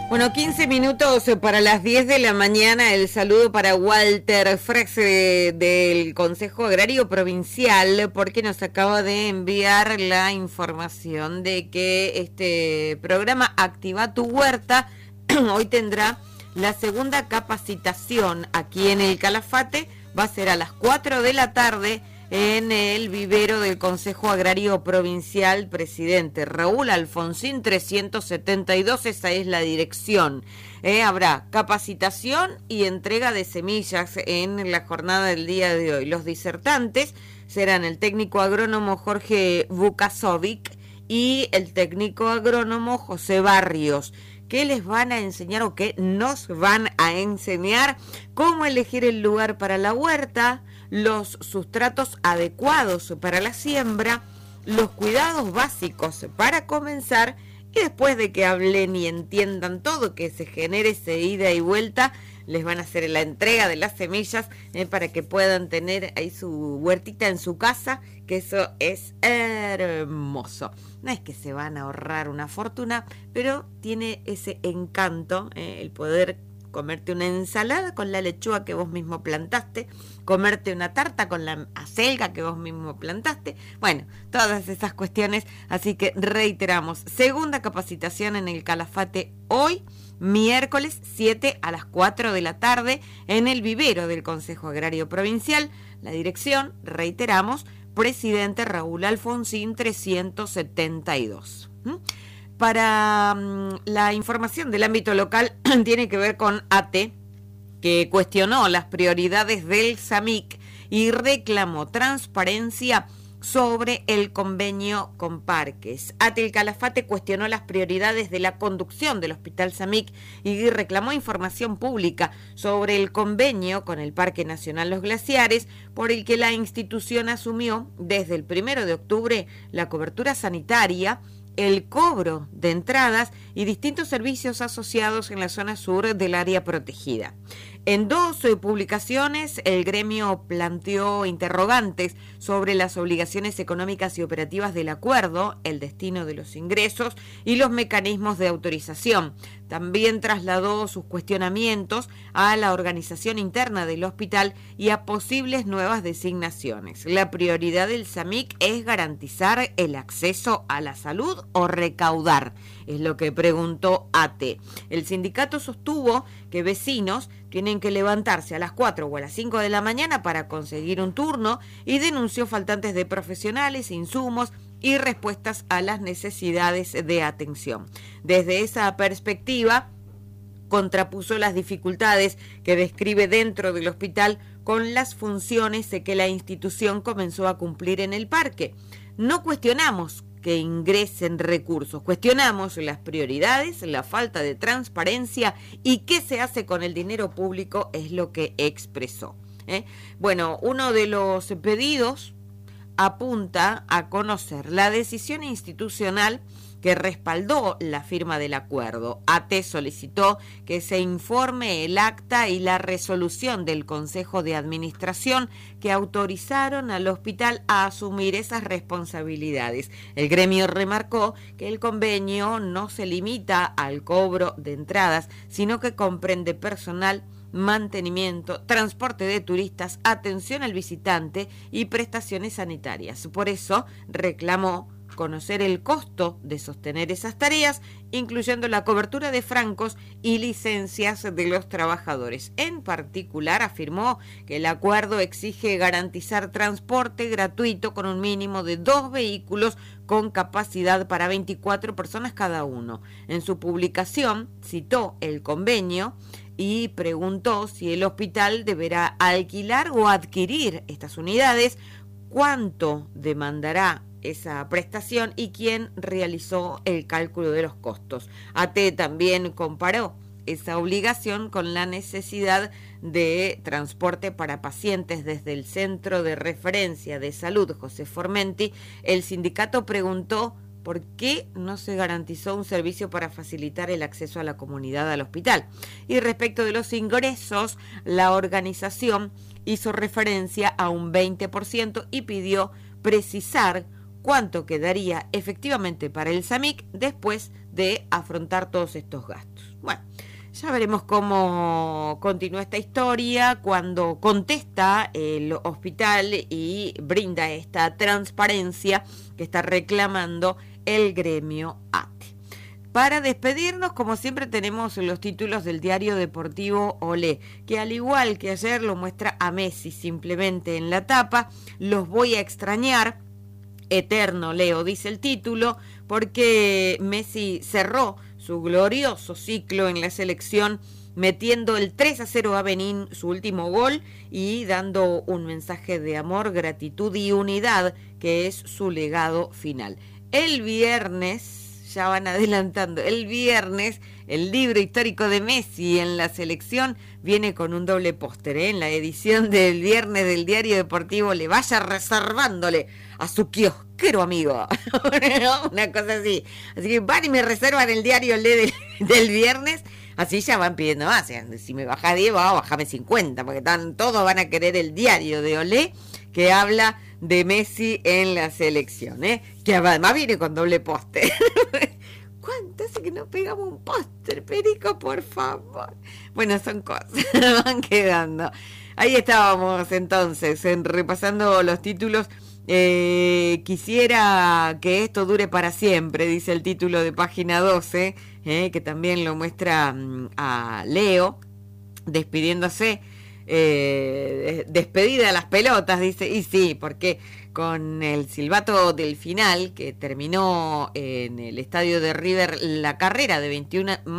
Bueno, 15 minutos para las 10 de la mañana. El saludo para Walter Frex del Consejo Agrario Provincial, porque nos acaba de enviar la información de que este programa Activa tu Huerta hoy tendrá la segunda capacitación aquí en el Calafate. Va a ser a las 4 de la tarde en el vivero del Consejo Agrario Provincial, presidente Raúl Alfonsín 372, esa es la dirección. Habrá capacitación y entrega de semillas en la jornada del día de hoy. Los disertantes serán el técnico agrónomo Jorge Vukasovic y el técnico agrónomo José Barrios. ¿Qué les van a enseñar o qué nos van a enseñar? Cómo elegir el lugar para la huerta, los sustratos adecuados para la siembra, los cuidados básicos para comenzar, y después de que hablen y entiendan todo, que se genere ese ida y vuelta, les van a hacer la entrega de las semillas para que puedan tener ahí su huertita en su casa, que eso es hermoso. No es que se van a ahorrar una fortuna, pero tiene ese encanto, el poder comerte una ensalada con la lechuga que vos mismo plantaste, comerte una tarta con la acelga que vos mismo plantaste, bueno, todas esas cuestiones. Así que reiteramos, segunda capacitación en el Calafate hoy, miércoles 7 a las 4 de la tarde en el vivero del Consejo Agrario Provincial. La dirección, reiteramos, presidente Raúl Alfonsín 372. Para la información del ámbito local tiene que ver con ATE, que cuestionó las prioridades del SAMIC y reclamó transparencia sobre el convenio con parques. ATE el Calafate cuestionó las prioridades de la conducción del Hospital SAMIC y reclamó información pública sobre el convenio con el Parque Nacional Los Glaciares, por el que la institución asumió desde el 1 de octubre la cobertura sanitaria, el cobro de entradas y distintos servicios asociados en la zona sur del área protegida. En dos publicaciones, el gremio planteó interrogantes sobre las obligaciones económicas y operativas del acuerdo, el destino de los ingresos y los mecanismos de autorización. También trasladó sus cuestionamientos a la organización interna del hospital y a posibles nuevas designaciones. La prioridad del SAMIC es garantizar el acceso a la salud o recaudar, es lo que preguntó ATE. El sindicato sostuvo que vecinos tienen que levantarse a las 4 o a las 5 de la mañana para conseguir un turno y denunció faltantes de profesionales, insumos y respuestas a las necesidades de atención. Desde esa perspectiva, contrapuso las dificultades que describe dentro del hospital con las funciones que la institución comenzó a cumplir en el parque. No cuestionamos que ingresen recursos, cuestionamos las prioridades, la falta de transparencia y qué se hace con el dinero público, es lo que expresó. Bueno, uno de los pedidos apunta a conocer la decisión institucional que respaldó la firma del acuerdo. ATE solicitó que se informe el acta y la resolución del Consejo de Administración que autorizaron al hospital a asumir esas responsabilidades. El gremio remarcó que el convenio no se limita al cobro de entradas, sino que comprende personal, mantenimiento, transporte de turistas, atención al visitante y prestaciones sanitarias. Por eso reclamó conocer el costo de sostener esas tareas, incluyendo la cobertura de francos y licencias de los trabajadores. En particular, afirmó que el acuerdo exige garantizar transporte gratuito con un mínimo de 2 vehículos con capacidad para 24 personas cada uno. En su publicación citó el convenio y preguntó si el hospital deberá alquilar o adquirir estas unidades, cuánto demandará esa prestación y quién realizó el cálculo de los costos. ATE también comparó esa obligación con la necesidad de transporte para pacientes desde el Centro de Referencia de Salud José Formenti. El sindicato preguntó por qué no se garantizó un servicio para facilitar el acceso a la comunidad al hospital. Y respecto de los ingresos, la organización hizo referencia a un 20% y pidió precisar cuánto quedaría efectivamente para el SAMIC después de afrontar todos estos gastos. Bueno, ya veremos cómo continúa esta historia cuando contesta el hospital y brinda esta transparencia que está reclamando el gremio ATE. Para despedirnos, como siempre, tenemos los títulos del diario deportivo Olé, que al igual que ayer lo muestra a Messi simplemente en la tapa. Los voy a extrañar, eterno Leo, dice el título, porque Messi cerró su glorioso ciclo en la selección metiendo el 3-0 a Benín, su último gol, y dando un mensaje de amor, gratitud y unidad, que es su legado final. El viernes, ya van adelantando, el viernes el libro histórico de Messi en la selección viene con un doble póster, ¿eh? En la edición del viernes del Diario Deportivo le vaya reservándole a su kiosquero amigo. Una cosa así. Así que van y me reservan el diario del viernes, así ya van pidiendo más. O sea, si me baja 10, bájame 50, porque todos van a querer el diario de Olé que habla de Messi en la selección, que además viene con doble póster. ¿Cuánto hace que no pegamos un póster, Perico, por favor? Bueno, son cosas, van quedando. Ahí estábamos entonces, repasando los títulos. Quisiera que esto dure para siempre, dice el título de página 12, que también lo muestra a Leo, despidiéndose. Despedida a las pelotas, dice, y sí, porque con el silbato del final que terminó en el estadio de River la carrera de 21